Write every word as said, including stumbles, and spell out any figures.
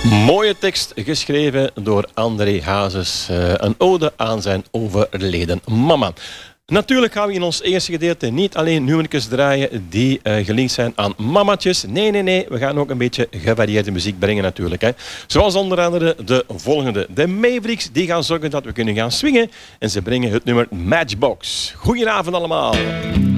Mooie tekst geschreven door André Hazes. Uh, een ode aan zijn overleden mama. Natuurlijk gaan we in ons eerste gedeelte niet alleen nummertjes draaien die uh, gelinkt zijn aan mamatjes. Nee, nee, nee. We gaan ook een beetje gevarieerde muziek brengen natuurlijk. Hè. Zoals onder andere de volgende. De Mavericks die gaan zorgen dat we kunnen gaan swingen. En ze brengen het nummer Matchbox. Goedenavond allemaal.